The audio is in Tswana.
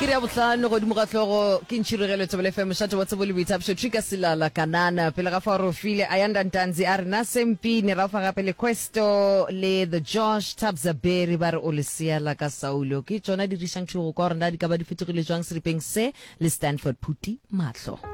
Kiri abutlano go dimo ga tlogo ke ntshiregelo tsobele FM shatho wa tsebole boitapso trika silala kanana pele ga faro file ayanda ntanzi arina sempi ne rafa gape le Questo le the Josh Tabzaberi ba re o le siala ka Saulo ke tsona di risang tšhogo ka gore nda di ka ba di fetogile jwang seripeng se le Stanford Phuti Mahlo.